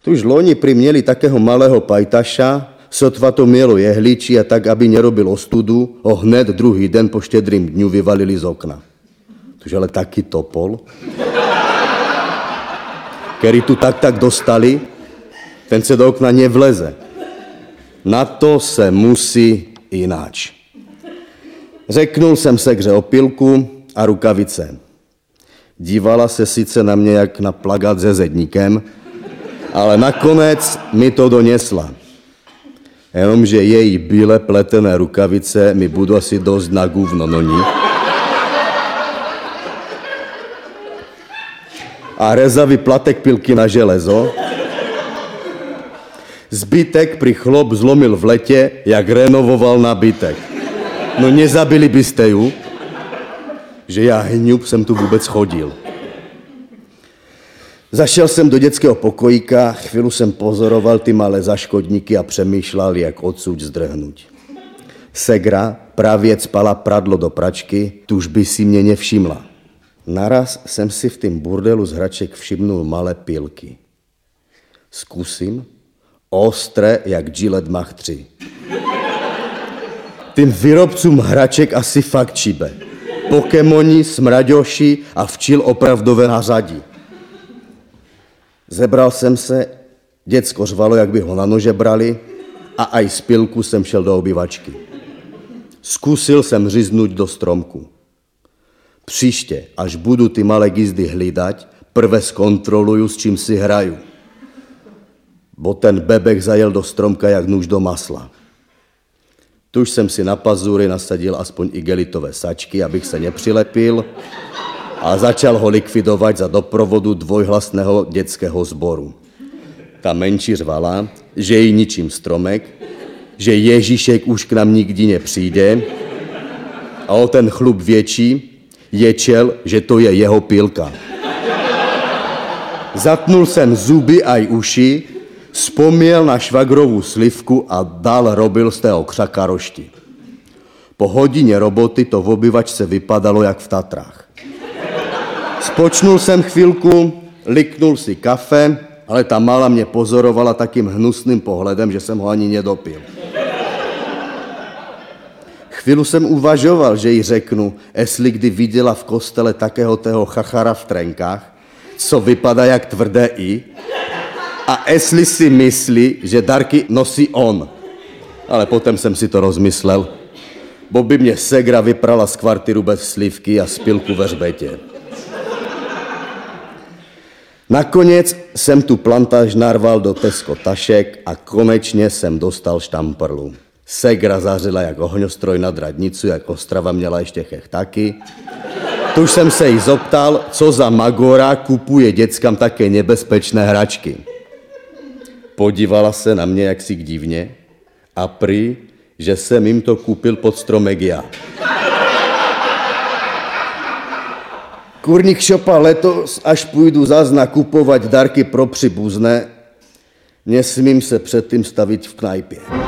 Tuž loni priměli takého malého pajtaša, sotva to mělo jehličí a tak, aby nerobil ostudu, ho hned druhý den po štědrým dňu vyvalili z okna. Tuž ale taky topol, který tu tak dostali, ten se do okna nevleze. Na to se musí ináč. Řeknul jsem Segře opilku a rukavice. Dívala se sice na mě jak na plagát se zedníkem, ale nakonec mi to donesla. Jenomže její bíle pletené rukavice mi budou asi dost na guvno, no ní. A rezavý platek pilky na železo. Zbytek pri chlop zlomil v letě, jak renovoval nabytek. No nezabili byste ju, že já hňup jsem tu vůbec chodil. Zašel jsem do dětského pokojíka, chvíli jsem pozoroval ty malé zaškodníky a přemýšlel, jak odsud zdrhnout. Segra právě cpala pradlo do pračky, tuž by si mě nevšimla. Naraz jsem si v tým burdelu z hraček všimnul malé pilky. Zkusím, ostré jak Gillette Mach 3. Tým výrobcům hraček asi fakt čibe. Pokémoni, smraďoši a včil opravdové nařadí. Zebral jsem se, děcko řvalo, jak by ho na nože brali, a aj z pilku jsem šel do obyvačky. Zkusil jsem říznout do stromku. Příště, až budu ty malé gizdy hlídať, prvé zkontroluju, s čím si hraju. Bo ten bebek zajel do stromka jak nůž do masla. Tuž jsem si na pazury nasadil aspoň igelitové sačky, abych se nepřilepil, a začal ho likvidovat za doprovodu dvojhlasného dětského sboru. Ta menší řvala, že jí ničím stromek, že Ježíšek už k nám nikdy nepřijde, a o ten chlup větší ječel, že to je jeho pilka. Zatnul jsem zuby aj uši, vzpomněl na švagrovou slivku a dál robil z tého křaka rošti. Po hodině roboty to v obyvačce vypadalo jak v Tatrách. Spočnul jsem chvilku, liknul si kafe, ale ta malá mě pozorovala takým hnusným pohledem, že jsem ho ani nedopil. Chvíli jsem uvažoval, že jí řeknu, jestli kdy viděla v kostele takého tého chachara v trenkách, co vypadá jak tvrdé i, a jestli si myslí, že dárky nosí on. Ale potom jsem si to rozmyslel, bo by mě Segra vyprala z kvartiru bez slivky a z pilku ve hřbetě. Nakonec jsem tu plantáž narval do Tesco tašek a konečně jsem dostal štamprlu. Segra zařila jak ohňostroj nad radnicu, jak Ostrava měla ještě chechtaky. Tuž jsem se jí zoptal, co za magora kupuje dětskám také nebezpečné hračky. Podívala se na mě jaksi divně a prý, že jsem jim to koupil pod stromek já. Kurník šopa, letos, až půjdu zas nakupovat dárky pro příbuzné, nesmím se předtím stavit v knajpě.